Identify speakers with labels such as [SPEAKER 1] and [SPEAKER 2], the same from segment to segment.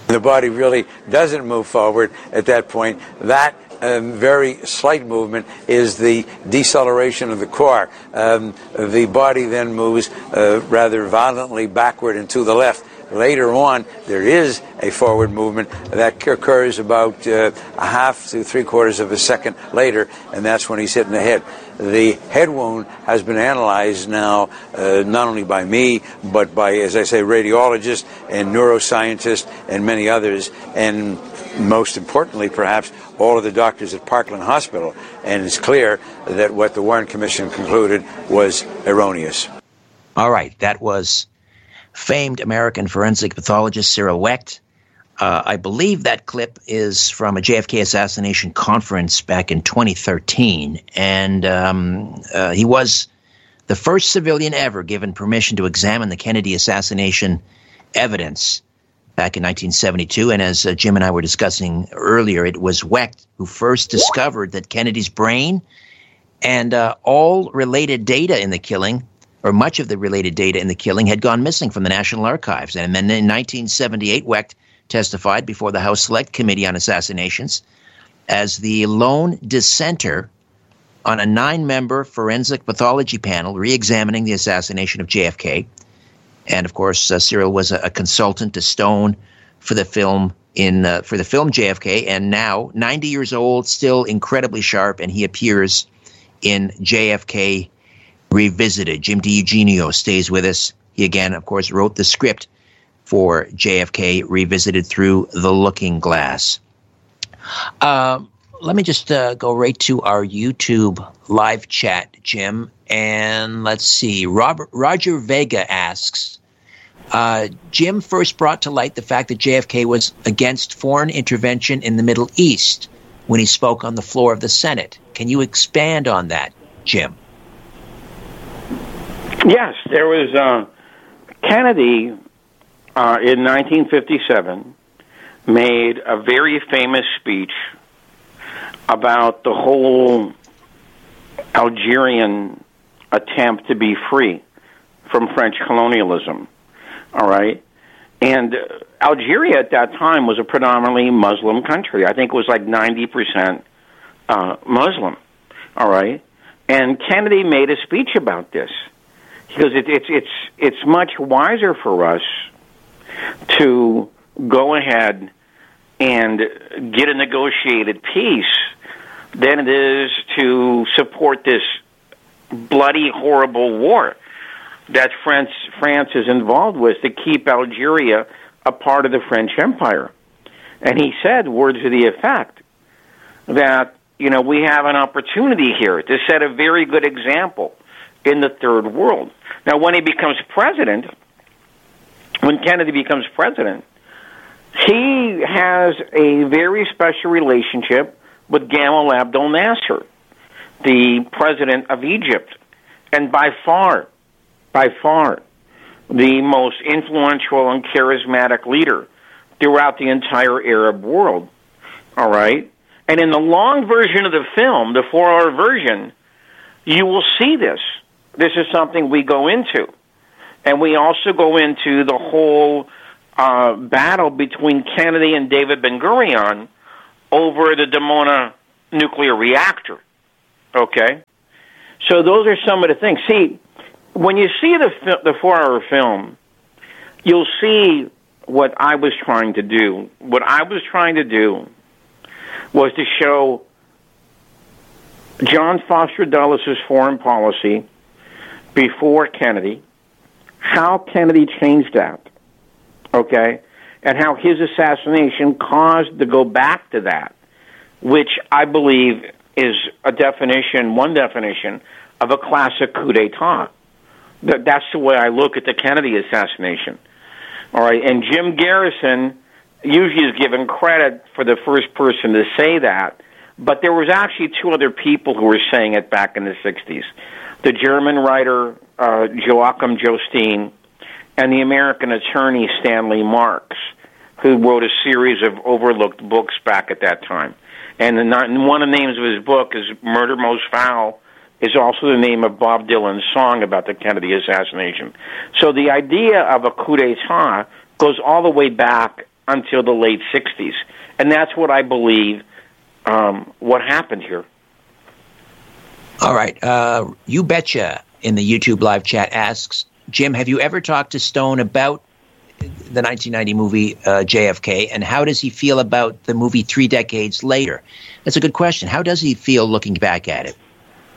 [SPEAKER 1] The body really doesn't move forward at that point. That very slight movement is the deceleration of the car. The body then moves rather violently backward and to the left. Later on, there is a forward movement that occurs about a half to three-quarters of a second later, and that's when he's hit in the head. The head wound has been analyzed now, not only by me, but by, as I say, radiologists and neuroscientists and many others, and most importantly, perhaps, all of the doctors at Parkland Hospital. And it's clear that what the Warren Commission concluded was erroneous.
[SPEAKER 2] All right, that was famed American forensic pathologist Cyril Wecht. I believe that clip is from a JFK assassination conference back in 2013, and he was the first civilian ever given permission to examine the Kennedy assassination evidence back in 1972. And as Jim and I were discussing earlier, it was Wecht who first discovered that Kennedy's brain and all related data in the killing, or much of the related data in the killing, had gone missing from the National Archives. And then in 1978, Wecht testified before the House Select Committee on Assassinations as the lone dissenter on a 9-member forensic pathology panel re-examining the assassination of JFK. And of course, Cyril was a consultant to Stone for the film JFK, and now 90 years old, still incredibly sharp, and he appears in JFK Revisited. Jim DiEugenio stays with us. He again, of course, wrote the script for JFK Revisited through the Looking Glass. Let me just go right to our YouTube live chat, Jim. And let's see. Roger Vega asks, Jim first brought to light the fact that JFK was against foreign intervention in the Middle East when he spoke on the floor of the Senate. Can you expand on that, Jim?
[SPEAKER 3] Yes, there was Kennedy in 1957 made a very famous speech about the whole Algerian attempt to be free from French colonialism, all right? And Algeria at that time was a predominantly Muslim country. I think it was like 90% Muslim, all right? And Kennedy made a speech about this. Because it's much wiser for us to go ahead and get a negotiated peace than it is to support this bloody, horrible war that France is involved with to keep Algeria a part of the French Empire. And he said words to the effect that, we have an opportunity here to set a very good example in the third world. Now, when Kennedy becomes president, he has a very special relationship with Gamal Abdel Nasser, the president of Egypt, and by far, the most influential and charismatic leader throughout the entire Arab world, all right? And in the long version of the film, the 4-hour version, you will see this. This is something we go into. And we also go into the whole battle between Kennedy and David Ben-Gurion over the Dimona nuclear reactor. Okay? So those are some of the things. See, when you see the 4-hour film, you'll see what I was trying to do. What I was trying to do was to show John Foster Dulles' foreign policy before Kennedy, how Kennedy changed that, okay, and how his assassination caused to go back to that, which I believe is one definition of a classic coup d'etat. That's the way I look at the Kennedy assassination. All right, and Jim Garrison usually is given credit for the first person to say that, but there was actually 2 other people who were saying it back in the 60s. The German writer Joachim Jostin, and the American attorney Stanley Marks, who wrote a series of overlooked books back at that time. And one of the names of his book is Murder Most Foul, is also the name of Bob Dylan's song about the Kennedy assassination. So the idea of a coup d'etat goes all the way back until the late 60s. And that's what I believe what happened here.
[SPEAKER 2] All right. You Betcha in the YouTube live chat asks, Jim, have you ever talked to Stone about the 1990 movie JFK, and how does he feel about the movie 3 decades later? That's a good question. How does he feel looking back at it?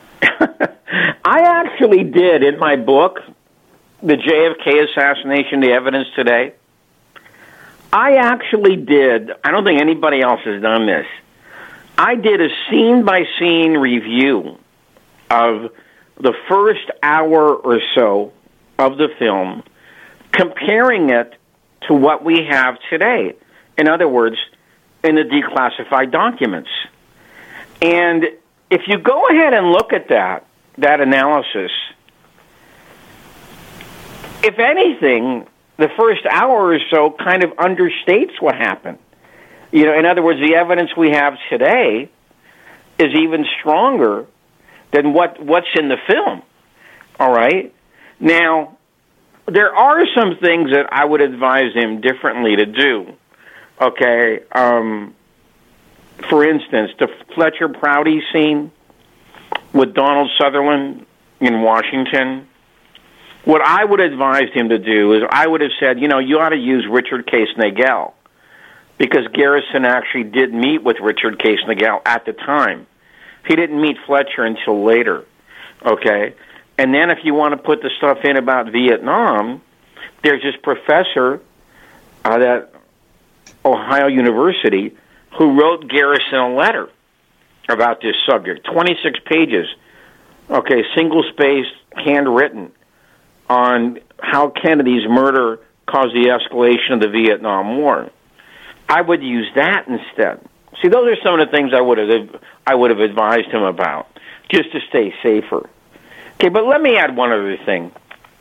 [SPEAKER 3] I actually did in my book, The JFK Assassination, The Evidence Today. I actually did. I don't think anybody else has done this. I did a scene-by-scene review of the first hour or so of the film, comparing it to what we have today. In other words, in the declassified documents. And if you go ahead and look at that analysis, if anything, the first hour or so kind of understates what happened. You know, in other words, the evidence we have today is even stronger than what's in the film. All right? Now, there are some things that I would advise him differently to do. Okay? For instance, the Fletcher Prouty scene with Donald Sutherland in Washington. What I would advise him to do is I would have said, you know, you ought to use Richard Case Nagel, because Garrison actually did meet with Richard Case Nagel at the time. He didn't meet Fletcher until later, okay? And then if you want to put the stuff in about Vietnam, there's this professor at Ohio University who wrote Garrison a letter about this subject, 26 pages, okay, single-spaced, handwritten, on how Kennedy's murder caused the escalation of the Vietnam War. I would use that instead. See, those are some of the things I would have advised him about, just to stay safer. Okay, but let me add one other thing.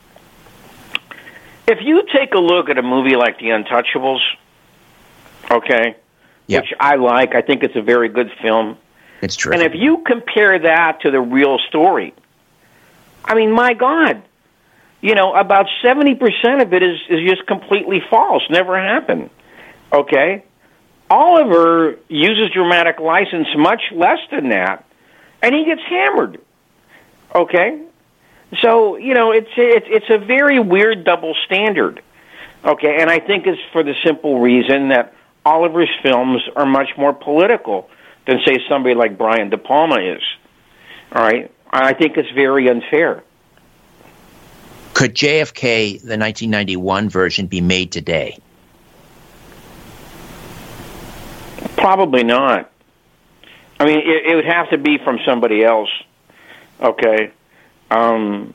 [SPEAKER 3] If you take a look at a movie like The Untouchables, okay,
[SPEAKER 2] yep,
[SPEAKER 3] which I like, I think it's a very good film.
[SPEAKER 2] It's true.
[SPEAKER 3] And if you compare that to the real story, I mean, my God, you know, about 70% of it is just completely false, never happened. Okay? Oliver uses dramatic license much less than that, and he gets hammered. Okay? So, you know, it's a very weird double standard. Okay, and I think it's for the simple reason that Oliver's films are much more political than, say, somebody like Brian De Palma is. All right? I think it's very unfair.
[SPEAKER 2] Could JFK, the 1991 version, be made today?
[SPEAKER 3] Probably not. I mean, it would have to be from somebody else. Okay? But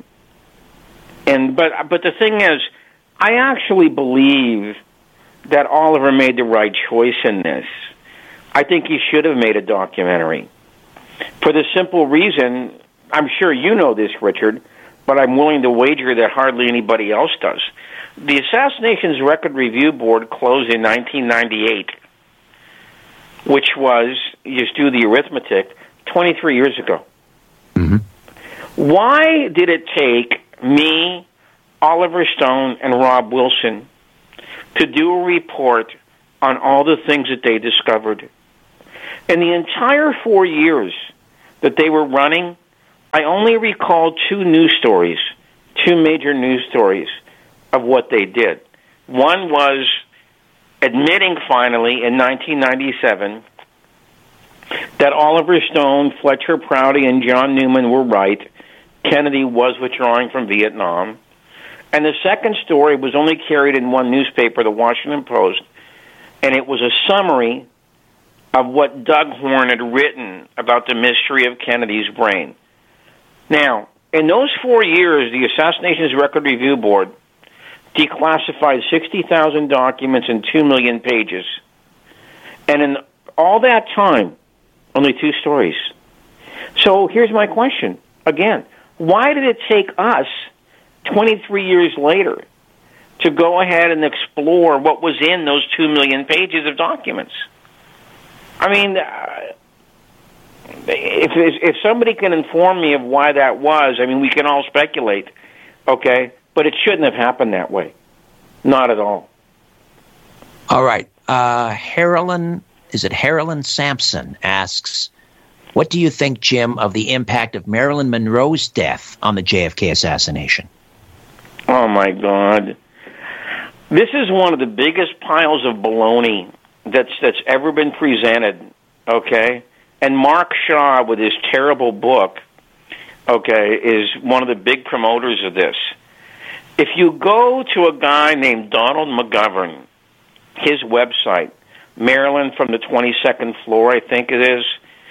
[SPEAKER 3] the thing is, I actually believe that Oliver made the right choice in this. I think he should have made a documentary. For the simple reason, I'm sure you know this, Richard, but I'm willing to wager that hardly anybody else does. The Assassinations Record Review Board closed in 1998, which was, you just do the arithmetic, 23 years ago.
[SPEAKER 2] Mm-hmm.
[SPEAKER 3] Why did it take me, Oliver Stone, and Rob Wilson to do a report on all the things that they discovered? In the entire 4 years that they were running, I only recall two major news stories of what they did. One was admitting finally in 1997 that Oliver Stone, Fletcher Prouty, and John Newman were right. Kennedy was withdrawing from Vietnam. And the second story was only carried in one newspaper, the Washington Post, and it was a summary of what Doug Horne had written about the mystery of Kennedy's brain. Now, in those 4 years, the Assassinations Record Review Board declassified 60,000 documents and 2 million pages. And in all that time, only two stories. So here's my question. Again, why did it take us 23 years later to go ahead and explore what was in those 2 million pages of documents? I mean, if somebody can inform me of why that was, I mean, we can all speculate, okay? But it shouldn't have happened that way. Not at all.
[SPEAKER 2] All right. Harlan Sampson asks, what do you think, Jim, of the impact of Marilyn Monroe's death on the JFK assassination?
[SPEAKER 3] Oh, my God. This is one of the biggest piles of baloney that's ever been presented, okay? And Mark Shaw, with his terrible book, okay, is one of the big promoters of this. If you go to a guy named Donald McGovern, his website, Maryland from the 22nd floor, I think it is,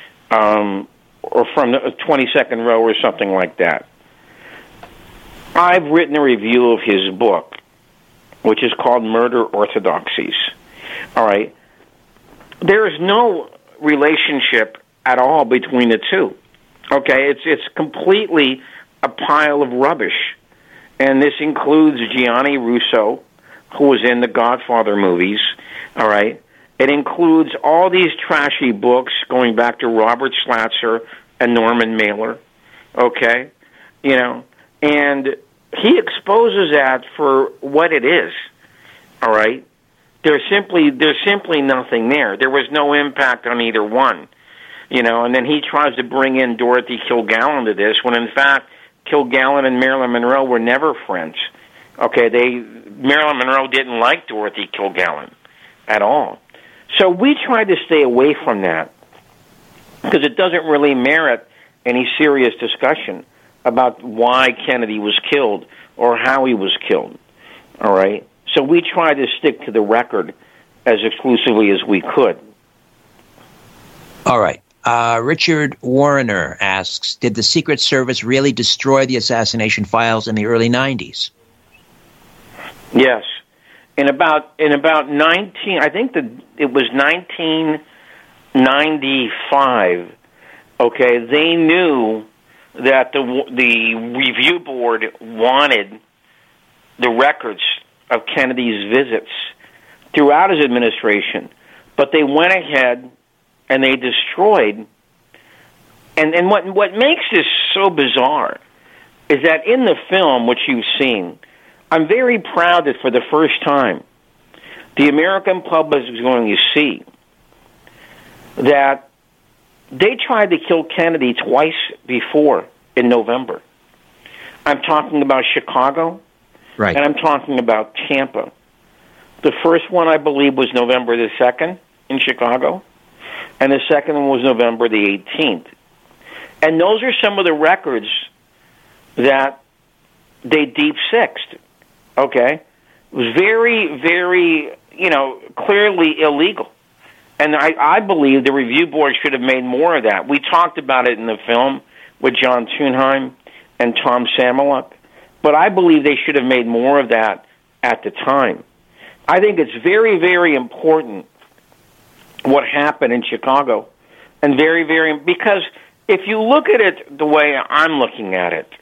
[SPEAKER 3] or from the 22nd row or something like that. I've written a review of his book, which is called Murder Orthodoxies. All right. There is no relationship at all between the two. Okay, it's completely a pile of rubbish. And this includes Gianni Russo, who was in the Godfather movies, all right? It includes all these trashy books going back to Robert Schlatzer and Norman Mailer, okay? You know, and he exposes that for what it is, all right? There's simply nothing there. There was no impact on either one, you know, and then he tries to bring in Dorothy Kilgallen to this, when in fact Kilgallen and Marilyn Monroe were never friends. Okay, Marilyn Monroe didn't like Dorothy Kilgallen at all. So we tried to stay away from that because it doesn't really merit any serious discussion about why Kennedy was killed or how he was killed. All right? So we tried to stick to the record as exclusively as we could.
[SPEAKER 2] All right. Richard Warner asks, did the Secret Service really destroy the assassination files in the early 90s?
[SPEAKER 3] Yes. In about 19, I think that it was 1995, okay, they knew that the review board wanted the records of Kennedy's visits throughout his administration, but they went ahead and they destroyed. And what makes this so bizarre is that in the film, which you've seen, I'm very proud that for the first time, the American public is going to see that they tried to kill Kennedy twice before in November. I'm talking about Chicago,
[SPEAKER 2] right,
[SPEAKER 3] and I'm talking about Tampa. The first one, I believe, was November the 2nd in Chicago, and the second one was November the 18th. And those are some of the records that they deep-sixed, okay? It was very, very, clearly illegal. And I believe the review board should have made more of that. We talked about it in the film with John Thunheim and Tom Samoluk, but I believe they should have made more of that at the time. I think it's very, very important what happened in Chicago, and very, very, because if you look at it the way I'm looking at it,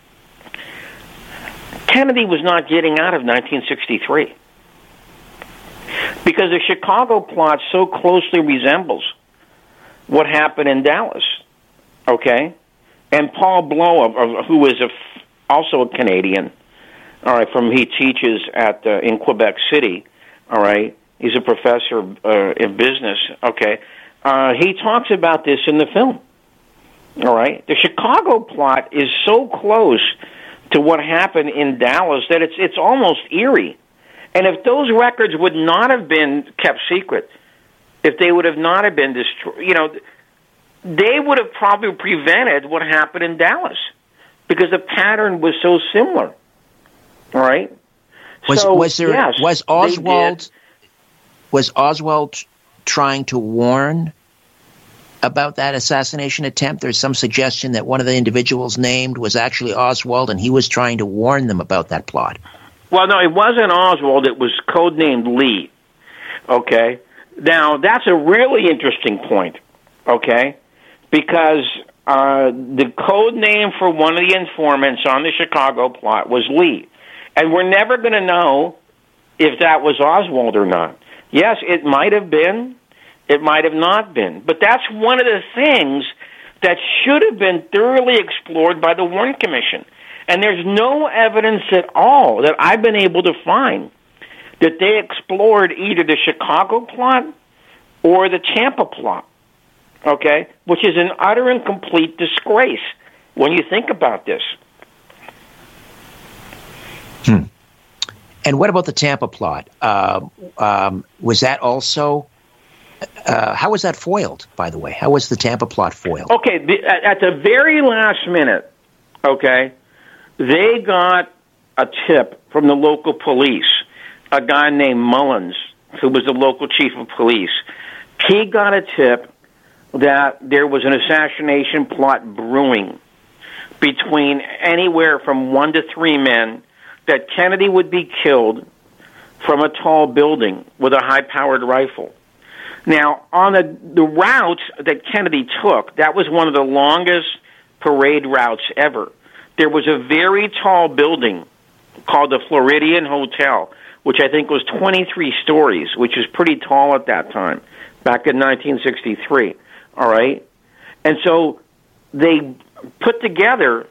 [SPEAKER 3] Kennedy was not getting out of 1963 because the Chicago plot so closely resembles what happened in Dallas, okay? And Paul Blow, who is also a Canadian, all right, he teaches in Quebec City, all right? He's a professor in business, okay? He talks about this in the film, all right? The Chicago plot is so close to what happened in Dallas that it's almost eerie. And if those records would not have been kept secret, if they would have not have been destroyed, they would have probably prevented what happened in Dallas because the pattern was so similar, all right?
[SPEAKER 2] Was Oswald trying to warn about that assassination attempt? There's some suggestion that one of the individuals named was actually Oswald, and he was trying to warn them about that plot.
[SPEAKER 3] Well, no, it wasn't Oswald. It was codenamed Lee, okay? Now, that's a really interesting point, okay? Because the code name for one of the informants on the Chicago plot was Lee. And we're never going to know if that was Oswald or not. Yes, it might have been. It might have not been. But that's one of the things that should have been thoroughly explored by the Warren Commission. And there's no evidence at all that I've been able to find that they explored either the Chicago plot or the Tampa plot, okay, which is an utter and complete disgrace when you think about this.
[SPEAKER 2] And what about the Tampa plot? Was that also... how was that foiled, by the way? How was the Tampa plot foiled?
[SPEAKER 3] Okay, at the very last minute, okay, they got a tip from the local police, a guy named Mullins, who was the local chief of police. He got a tip that there was an assassination plot brewing between anywhere from 1 to 3 men, that Kennedy would be killed from a tall building with a high-powered rifle. Now, on the route that Kennedy took, that was one of the longest parade routes ever. There was a very tall building called the Floridian Hotel, which I think was 23 stories, which is pretty tall at that time, back in 1963, all right? And so they put together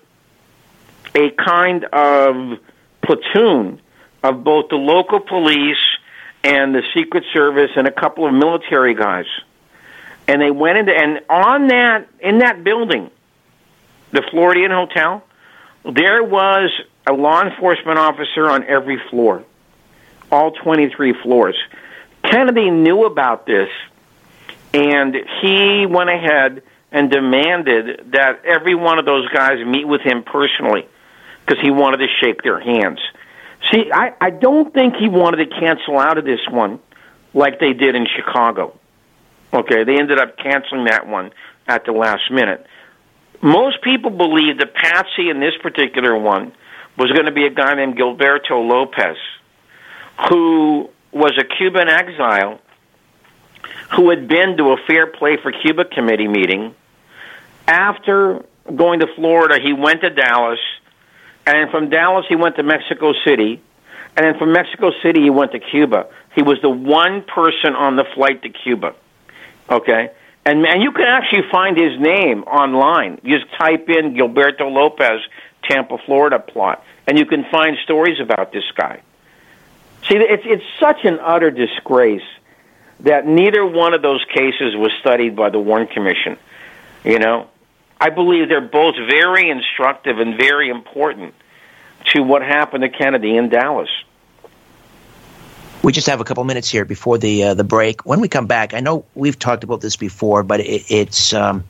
[SPEAKER 3] a kind of platoon of both the local police and the Secret Service and a couple of military guys. And they went into, and in that building, the Floridian Hotel, there was a law enforcement officer on every floor, all 23 floors. Kennedy knew about this, and he went ahead and demanded that every one of those guys meet with him personally because he wanted to shake their hands. See, I don't think he wanted to cancel out of this one like they did in Chicago. Okay, they ended up canceling that one at the last minute. Most people believe that Patsy in this particular one was going to be a guy named Gilberto Lopez, who was a Cuban exile who had been to a Fair Play for Cuba committee meeting. After going to Florida, he went to Dallas, and then from Dallas he went to Mexico City, and then from Mexico City he went to Cuba. He was the one person on the flight to Cuba, okay? And you can actually find his name online. You just type in Gilberto Lopez, Tampa, Florida plot, and you can find stories about this guy. See, it's such an utter disgrace that neither one of those cases was studied by the Warren Commission. You know, I believe they're both very instructive and very important to what happened to Kennedy in Dallas.
[SPEAKER 2] We just have a couple minutes here before the break. When we come back, I know we've talked about this before, but it's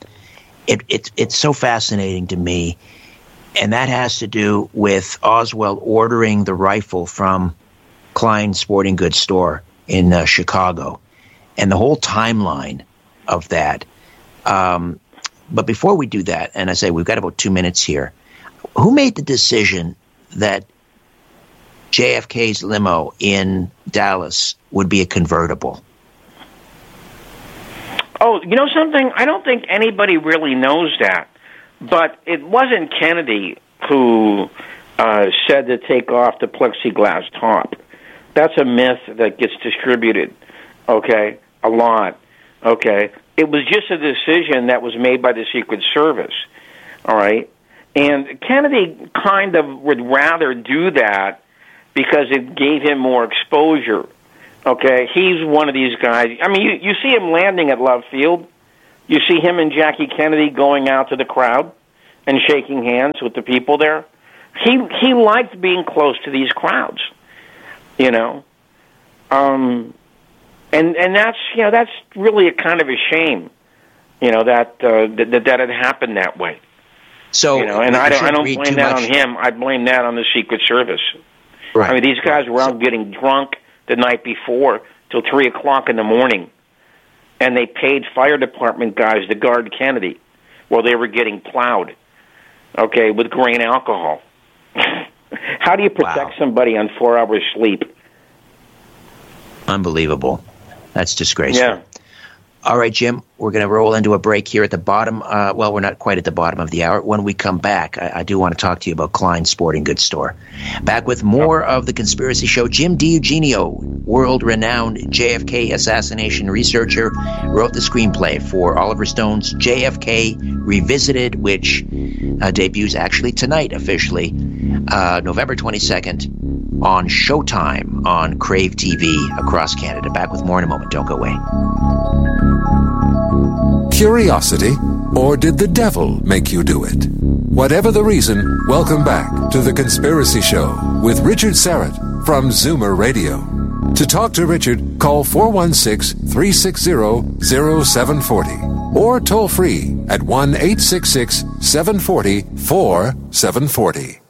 [SPEAKER 2] so fascinating to me, and that has to do with Oswald ordering the rifle from Klein Sporting Goods store in Chicago, and the whole timeline of that. But before we do that, and I say we've got about 2 minutes here, who made the decision that JFK's limo in Dallas would be a convertible?
[SPEAKER 3] Oh, you know something? I don't think anybody really knows that. But it wasn't Kennedy who said to take off the plexiglass top. That's a myth that gets distributed, okay, a lot, okay? It was just a decision that was made by the Secret Service, all right? And Kennedy kind of would rather do that because it gave him more exposure, okay? He's one of these guys. I mean, you see him landing at Love Field. You see him and Jackie Kennedy going out to the crowd and shaking hands with the people there. He liked being close to these crowds, you know? And that's, you know, that's really a kind of a shame, you know, that had happened that way.
[SPEAKER 2] So,
[SPEAKER 3] you know, and I don't blame that on him. I blame that on the Secret Service.
[SPEAKER 2] Right.
[SPEAKER 3] I mean, these guys were out getting drunk the night before till 3 o'clock in the morning, and they paid fire department guys to guard Kennedy while they were getting plowed, okay, with grain alcohol. How do you protect somebody on 4 hours sleep?
[SPEAKER 2] Unbelievable. That's disgraceful.
[SPEAKER 3] Yeah.
[SPEAKER 2] All right, Jim, we're going to roll into a break here at the bottom. Well, we're not quite at the bottom of the hour. When we come back, I do want to talk to you about Klein Sporting Goods Store. Back with more of The Conspiracy Show. Jim DiEugenio, world-renowned JFK assassination researcher, wrote the screenplay for Oliver Stone's JFK Revisited, which debuts actually tonight officially, November 22nd. on Showtime on Crave TV across Canada. Back with more in a moment. Don't go away.
[SPEAKER 4] Curiosity, or did the devil make you do it? Whatever the reason, welcome back to The Conspiracy Show with Richard Syrett from Zoomer Radio. To talk to Richard, call 416-360-0740 or toll free at 1-866-740-4740.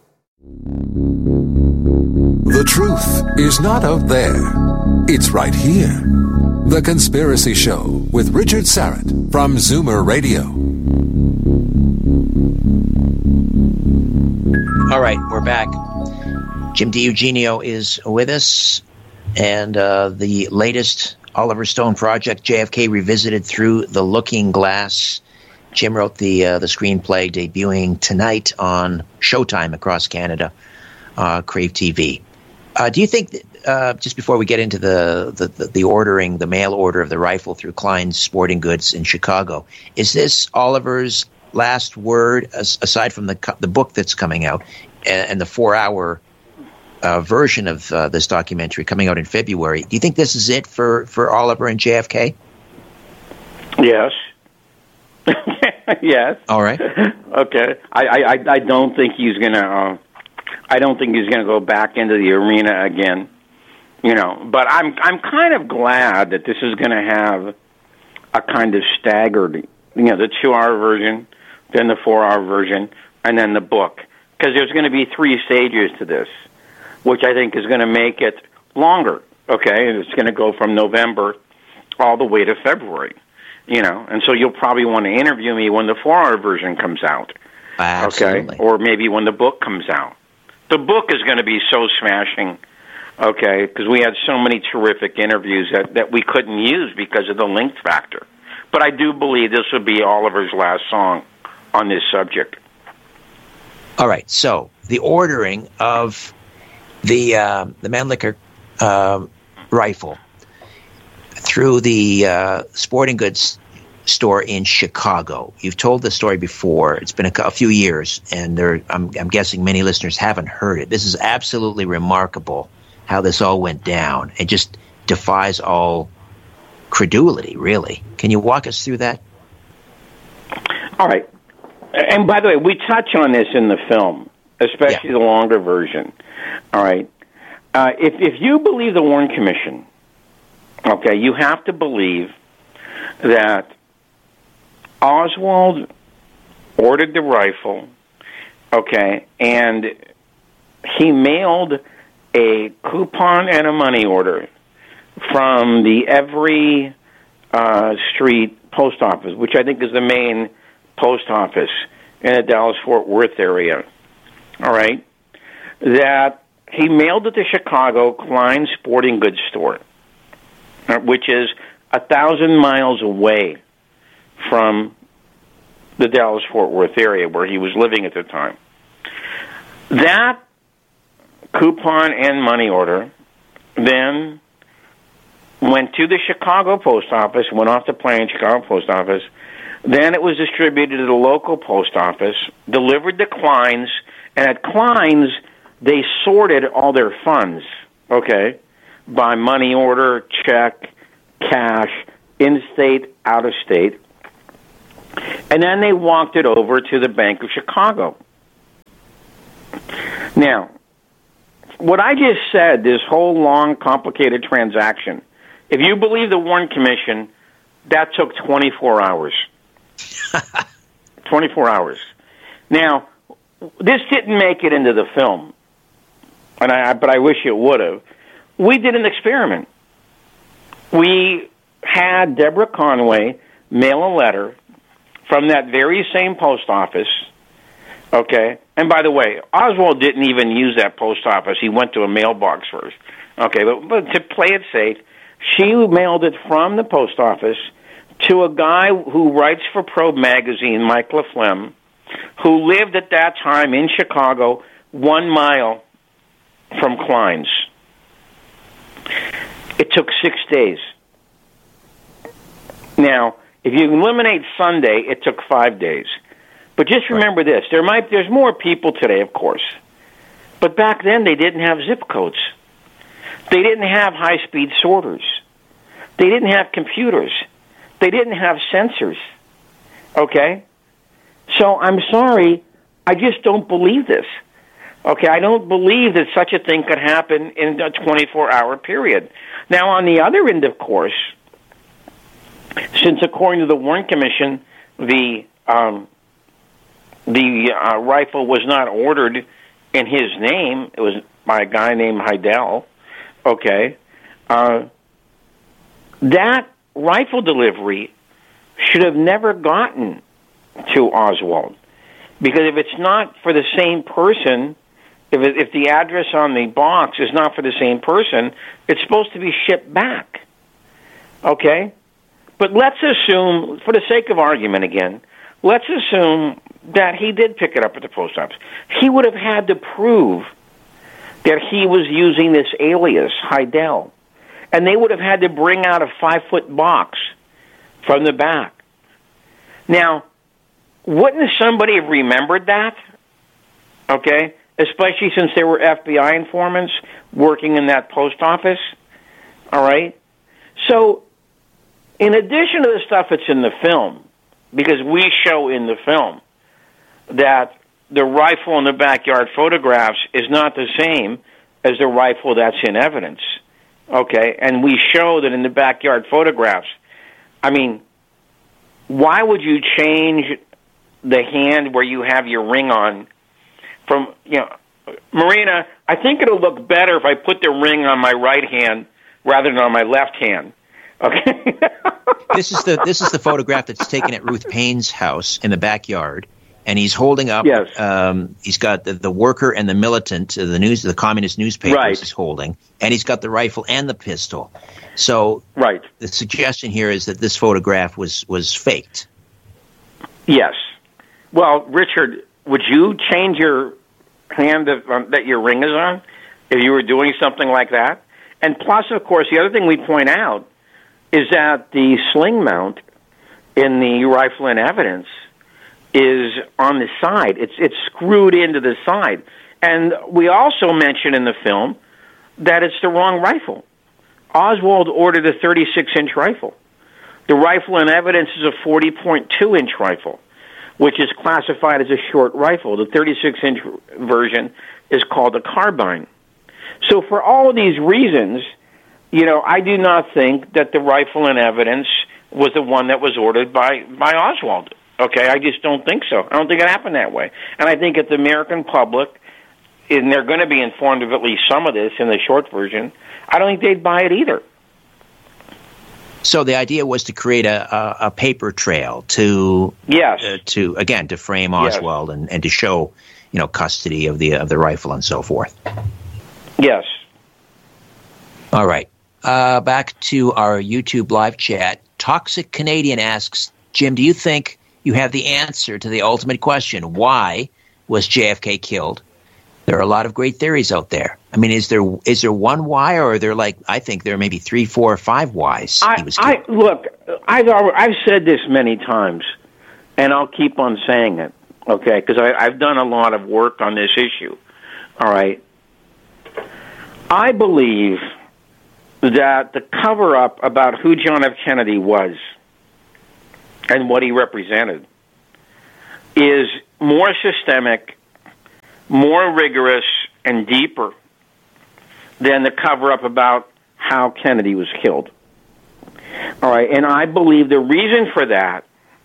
[SPEAKER 4] The truth is not out there. It's right here. The Conspiracy Show with Richard Syrett from Zoomer Radio.
[SPEAKER 2] All right, we're back. Jim DiEugenio is with us, and the latest Oliver Stone project, JFK Revisited Through the Looking Glass. Jim wrote the screenplay, debuting tonight on Showtime across Canada, Crave TV. Do you think, just before we get into the ordering, the mail order of the rifle through Klein's Sporting Goods in Chicago, is this Oliver's last word, aside from the book that's coming out and the 4-hour version of this documentary coming out in February? Do you think this is it for Oliver and JFK?
[SPEAKER 3] Yes. Yes.
[SPEAKER 2] All right.
[SPEAKER 3] Okay. I don't think he's gonna. I don't think he's gonna go back into the arena again. But I'm kind of glad that this is gonna have a kind of staggered. The 2-hour version, then the 4-hour version, and then the book, because there's going to be 3 stages to this, which I think is going to make it longer. Okay, and it's going to go from November all the way to February. And so you'll probably want to interview me when the 4-hour version comes out.
[SPEAKER 2] Absolutely.
[SPEAKER 3] Okay, or maybe when the book comes out. The book is going to be so smashing. Okay, because we had so many terrific interviews that we couldn't use because of the length factor. But I do believe this will be Oliver's last song on this subject.
[SPEAKER 2] All right. So the ordering of the Mannlicher rifle through the sporting goods store in Chicago. You've told the story before. It's been a few years, and I'm guessing many listeners haven't heard it. This is absolutely remarkable how this all went down. It just defies all credulity, really. Can you walk us through that?
[SPEAKER 3] All right. And by the way, we touch on this in the film, especially the longer version. All right. If you believe the Warren Commission, okay, you have to believe that Oswald ordered the rifle, okay, and he mailed a coupon and a money order from the Every Street post office, which I think is the main post office in the Dallas-Fort Worth area, all right, that he mailed it to Chicago Klein's Sporting Goods store, which is 1,000 miles away from the Dallas-Fort Worth area where he was living at the time. That coupon and money order then went to the Chicago post office, went off the plane, Chicago post office. Then it was distributed to the local post office, delivered to Klein's, and at Klein's, they sorted all their funds, okay, by money order, check, cash, in-state, out-of-state. And then they walked it over to the Bank of Chicago. Now, what I just said, this whole long, complicated transaction, if you believe the Warren Commission, that took 24 hours. 24 hours. Now, this didn't make it into the film, but I wish it would have. We did an experiment. We had Deborah Conway mail a letter from that very same post office, okay? And by the way, Oswald didn't even use that post office. He went to a mailbox first, okay? But to play it safe, she mailed it from the post office to a guy who writes for Probe magazine, Mike LaFlemme, who lived at that time in Chicago, 1 mile from Klein's. It took 6 days. Now, if you eliminate Sunday, it took 5 days. But just remember this: there's more people today, of course, But back then, they didn't have zip codes. They didn't have high-speed sorters. They didn't have computers. They didn't have sensors. Okay? So I'm sorry, I just don't believe this. Okay, I don't believe that such a thing could happen in a 24-hour period. Now, on the other end, of course, since according to the Warren Commission, the rifle was not ordered in his name, it was by a guy named Heidel, okay, that rifle delivery should have never gotten to Oswald. Because if it's not for the same person, if the address on the box is not for the same person, it's supposed to be shipped back. Okay? But let's assume, for the sake of argument again, let's assume that he did pick it up at the post office. He would have had to prove that he was using this alias, Heidel. And they would have had to bring out a 5-foot box from the back. Now, wouldn't somebody have remembered that? Okay? Especially since there were FBI informants working in that post office. All right? So, in addition to the stuff that's in the film, because we show in the film that the rifle in the backyard photographs is not the same as the rifle that's in evidence. Okay? And we show that in the backyard photographs, I mean, why would you change the hand where you have your ring on from, Marina, I think it'll look better if I put the ring on my right hand rather than on my left hand. Okay.
[SPEAKER 2] This is the photograph that's taken at Ruth Payne's house in the backyard, and he's holding up.
[SPEAKER 3] Yes.
[SPEAKER 2] He's got the worker and the militant, the communist newspapers
[SPEAKER 3] right.
[SPEAKER 2] He's holding, and he's got the rifle and the pistol. So,
[SPEAKER 3] right.
[SPEAKER 2] The suggestion here is that this photograph was faked.
[SPEAKER 3] Yes. Well, Richard, would you change your hand that your ring is on if you were doing something like that? And plus, of course, the other thing we point out is that the sling mount in the rifle in evidence is on the side. It's screwed into the side. And we also mention in the film that it's the wrong rifle. Oswald ordered a 36-inch rifle. The rifle in evidence is a 40.2-inch rifle, which is classified as a short rifle. The 36-inch version is called a carbine. So for all of these reasons, I do not think that the rifle in evidence was the one that was ordered by Oswald. Okay, I just don't think so. I don't think it happened that way. And I think if the American public, and they're going to be informed of at least some of this in the short version, I don't think they'd buy it either.
[SPEAKER 2] So the idea was to create a paper trail to frame Oswald and to show custody of the rifle and so forth.
[SPEAKER 3] Yes.
[SPEAKER 2] All right. Back to our YouTube live chat. Toxic Canadian asks, Jim, do you think you have the answer to the ultimate question? Why was JFK killed? There are a lot of great theories out there. I mean, is there one why, or are there I think there are maybe 3, 4, or 5 whys he was killed?
[SPEAKER 3] Look, I've said this many times, and I'll keep on saying it, okay, because I've done a lot of work on this issue, all right? I believe that the cover-up about who John F. Kennedy was and what he represented is more systemic, more rigorous, and deeper than the cover-up about how Kennedy was killed. All right, and I believe the reason for that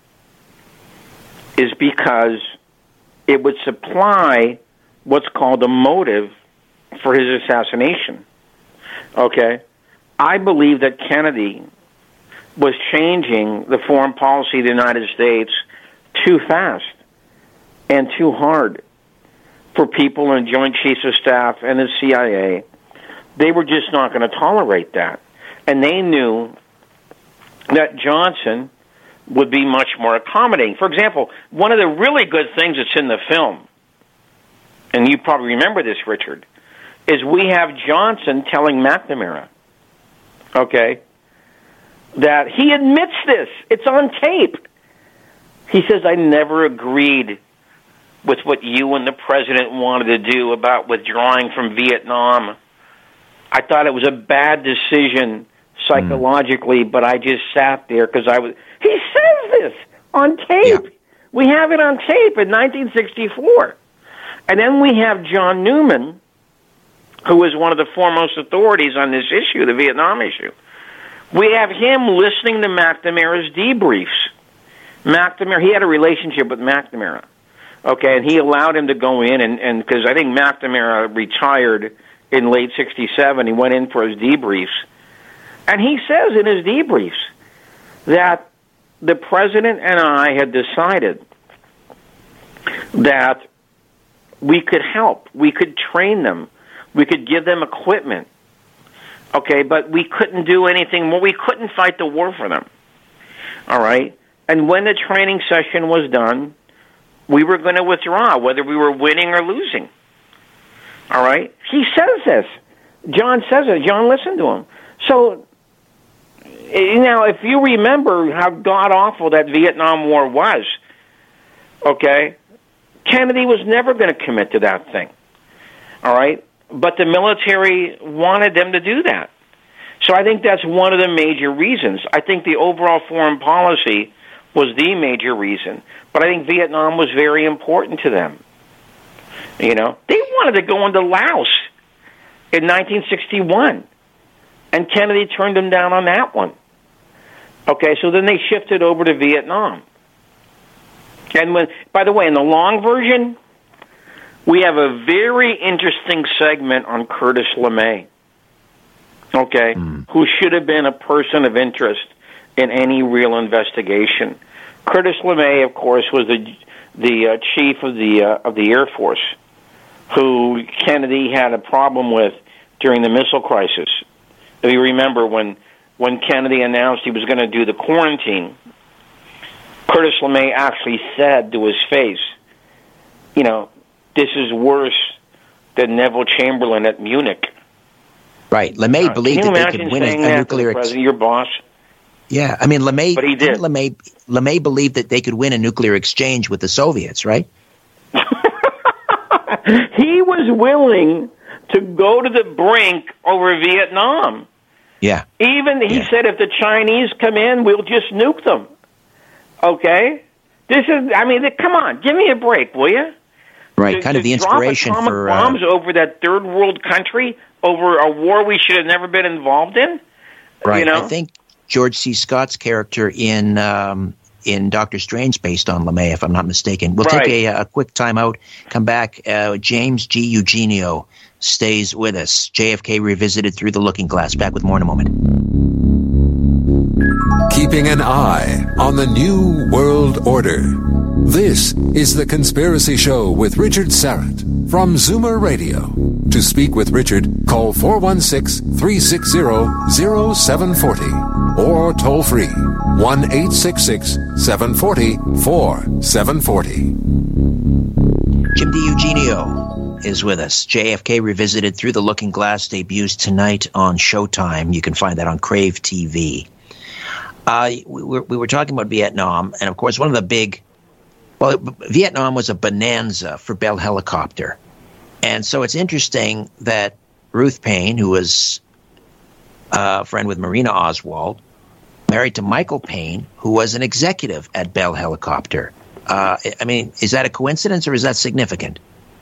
[SPEAKER 3] is because it would supply what's called a motive for his assassination. Okay? I believe that Kennedy was changing the foreign policy of the United States too fast and too hard for people in Joint Chiefs of Staff and the CIA. They were just not going to tolerate that. And they knew that Johnson would be much more accommodating. For example, one of the really good things that's in the film, and you probably remember this, Richard, is we have Johnson telling McNamara, okay, that he admits this. It's on tape. He says, I never agreed with what you and the president wanted to do about withdrawing from Vietnam. I thought it was a bad decision psychologically, but I just sat there because he says this on tape. Yeah. We have it on tape in 1964. And then we have John Newman, who is one of the foremost authorities on this issue, the Vietnam issue. We have him listening to McNamara's debriefs. McNamara, he had a relationship with McNamara, okay, and he allowed him to go in, and because I think McNamara retired in late 67, he went in for his debriefs. And he says in his debriefs that the president and I had decided that we could help, we could train them, we could give them equipment, okay, but we couldn't do anything more. We couldn't fight the war for them, all right? And when the training session was done, we were going to withdraw, whether we were winning or losing, all right? He says this. John says it. John listened to him. So, now, if you remember how god-awful that Vietnam War was, okay, Kennedy was never going to commit to that thing, all right? But the military wanted them to do that. So I think that's one of the major reasons. I think the overall foreign policy was the major reason. But I think Vietnam was very important to them. You know, they wanted to go into Laos in 1961, and Kennedy turned them down on that one. Okay, so then they shifted over to Vietnam. And when, by the way, in the long version, we have a very interesting segment on Curtis LeMay, okay, who should have been a person of interest in any real investigation. Curtis LeMay, of course, was the chief of the Air Force, who Kennedy had a problem with during the missile crisis. If you remember, when Kennedy announced he was going to do the quarantine, Curtis LeMay actually said to his face, you know, this is worse than Neville Chamberlain at Munich.
[SPEAKER 2] Right. LeMay believed that they could win a nuclear...
[SPEAKER 3] your boss?
[SPEAKER 2] Yeah, I mean, LeMay...
[SPEAKER 3] But he did.
[SPEAKER 2] LeMay believed that they could win a nuclear exchange with the Soviets, right?
[SPEAKER 3] He was willing to go to the brink over Vietnam.
[SPEAKER 2] Yeah.
[SPEAKER 3] Even, he said, if the Chinese come in, we'll just nuke them. Okay? This is, I mean, come on, give me a break, will you?
[SPEAKER 2] Right, kind of the inspiration
[SPEAKER 3] drop
[SPEAKER 2] for...
[SPEAKER 3] bombs over that third world country, over a war we should have never been involved in?
[SPEAKER 2] Right,
[SPEAKER 3] you know?
[SPEAKER 2] I think George C. Scott's character in Doctor Strange based on LeMay, if I'm not mistaken. We'll take a quick time out, come back. James G. Eugenio stays with us. JFK Revisited Through the Looking Glass. Back with more in a moment.
[SPEAKER 4] Keeping an eye on the New World Order. This is The Conspiracy Show with Richard Syrett from Zoomer Radio. To speak with Richard, call 416-360-0740 or toll free 1-866-740-4740.
[SPEAKER 2] Jim DiEugenio is with us. JFK Revisited Through the Looking Glass debuts tonight on Showtime. You can find that on Crave TV. We were talking about Vietnam, and of course one of the big... Well, Vietnam was a bonanza for Bell Helicopter. And so it's interesting that Ruth Paine, who was a friend with Marina Oswald, married to Michael Paine, who was an executive at Bell Helicopter. I mean, is that a coincidence or is that significant?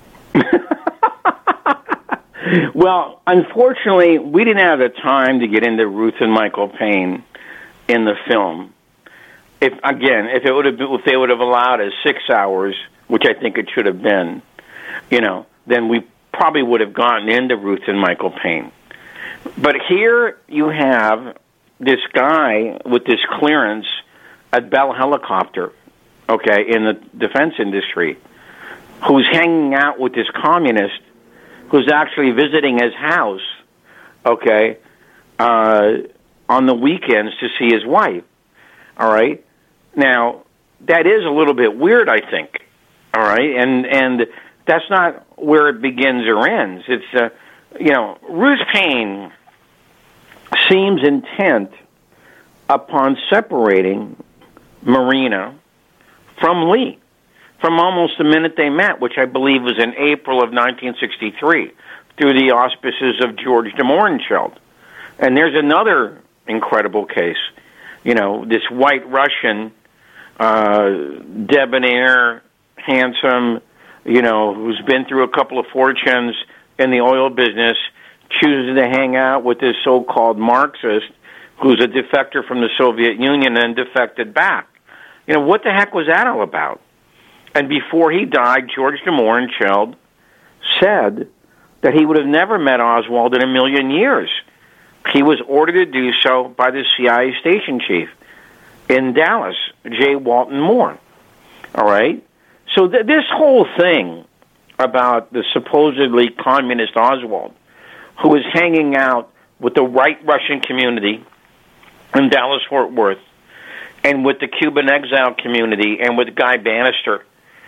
[SPEAKER 3] Well, unfortunately, we didn't have the time to get into Ruth and Michael Paine in the film. If they would have allowed us 6 hours, which I think it should have been, you know, then we probably would have gotten into Ruth and Michael Paine. But here you have this guy with this clearance at Bell Helicopter, okay, in the defense industry, who's hanging out with this communist who's actually visiting his house, okay, on the weekends to see his wife, all right? Now, that is a little bit weird, I think, all right? And that's not where it begins or ends. It's, Ruth Paine seems intent upon separating Marina from Lee. from almost the minute they met, which I believe was in April of 1963, through the auspices of George de Mohrenschildt. And there's another incredible case. You know, this white Russian, debonair, handsome, you know, who's been through a couple of fortunes in the oil business, chooses to hang out with this so-called Marxist who's a defector from the Soviet Union and defected back. You know, what the heck was that all about? And before he died, George de Mohrenschildt said that he would have never met Oswald in a million years. He was ordered to do so by the CIA station chief in Dallas, J. Walton Moore. All right? So this whole thing about the supposedly communist Oswald, who was hanging out with the white Russian community in Dallas-Fort Worth, and with the Cuban exile community, and with Guy Bannister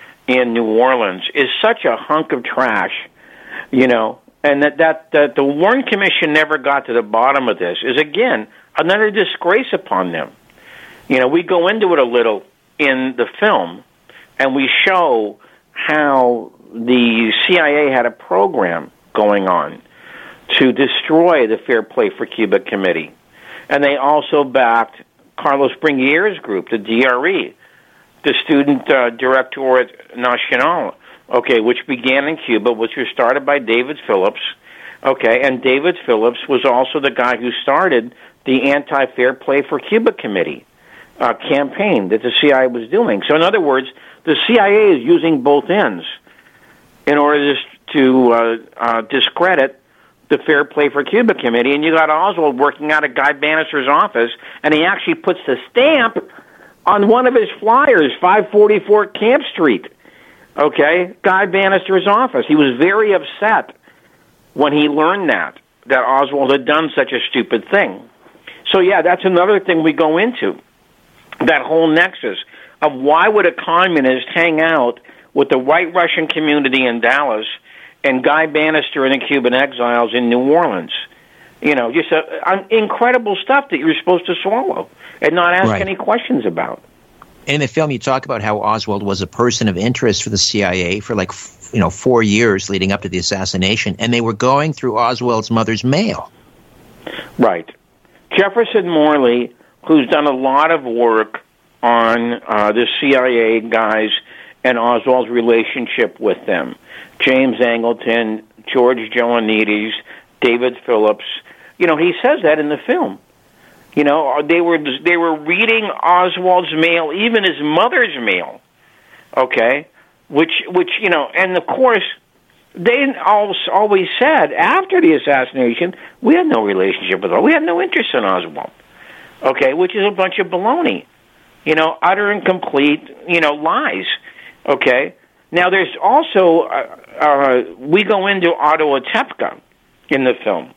[SPEAKER 3] in New Orleans, is such a hunk of trash, you know, and that the Warren Commission never got to the bottom of this is, again, another disgrace upon them. You know, we go into it a little in the film, and we show how the CIA had a program going on to destroy the Fair Play for Cuba Committee. And they also backed Carlos Bringier's group, the DRE, the Student Directorate Nacional, okay, which began in Cuba, which was started by David Phillips, okay, and David Phillips was also the guy who started the Anti-Fair Play for Cuba Committee campaign that the CIA was doing. So in other words, the CIA is using both ends in order to discredit the Fair Play for Cuba Committee, and you got Oswald working out of Guy Bannister's office, and he actually puts the stamp on one of his flyers, 544 Camp Street, okay, Guy Bannister's office. He was very upset when he learned that Oswald had done such a stupid thing. So, yeah, that's another thing we go into, that whole nexus of why would a communist hang out with the white Russian community in Dallas and Guy Bannister and the Cuban exiles in New Orleans. You know, just incredible stuff that you're supposed to swallow and not ask any questions about.
[SPEAKER 2] In the film, you talk about how Oswald was a person of interest for the CIA for 4 years leading up to the assassination, and they were going through Oswald's mother's mail.
[SPEAKER 3] Right. Jefferson Morley, who's done a lot of work on the CIA guys and Oswald's relationship with them, James Angleton, George Joannides, David Phillips. You know, he says that in the film. You know, they were reading Oswald's mail, even his mother's mail. Okay, which you know, and of course, they always said after the assassination, we had no relationship with Oswald. We had no interest in Oswald. Okay, which is a bunch of baloney. You know, utter and complete, you know, lies. Okay. Now, there's also, we go into Otto Otepka in the film.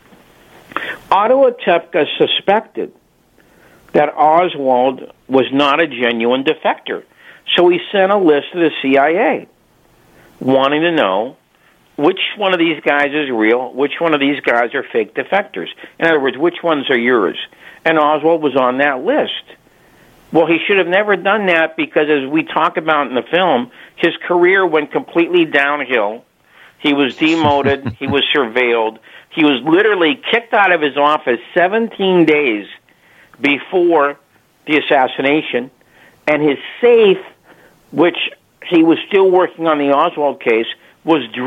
[SPEAKER 3] Otto Otepka suspected that Oswald was not a genuine defector. So he sent a list to the CIA wanting to know which one of these guys is real, which one of these guys are fake defectors. In other words, which ones are yours? And Oswald was on that list. Well, he should have never done that because, as we talk about in the film, his career went completely downhill. He was demoted. He was surveilled. He was literally kicked out of his office 17 days before the assassination. And his safe, which he was still working on the Oswald case, was